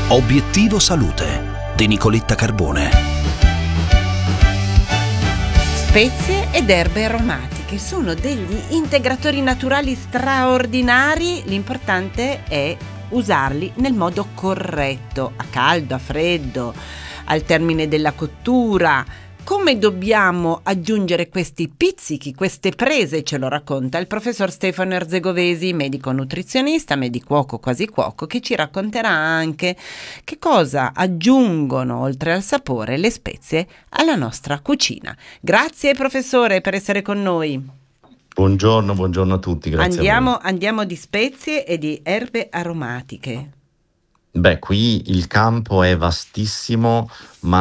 Obiettivo Salute di Nicoletta Carbone. Spezie ed erbe aromatiche sono degli integratori naturali straordinari, l'importante è usarli nel modo corretto, a caldo, a freddo, al termine della cottura. Come dobbiamo aggiungere questi pizzichi, queste prese, ce lo racconta il professor Stefano Erzegovesi, medico nutrizionista, medicuoco quasi cuoco, che ci racconterà anche che cosa aggiungono, oltre al sapore, le spezie alla nostra cucina. Grazie professore per essere con noi. Buongiorno a tutti, grazie a voi. Andiamo di spezie e di erbe aromatiche. Beh, qui il campo è vastissimo, ma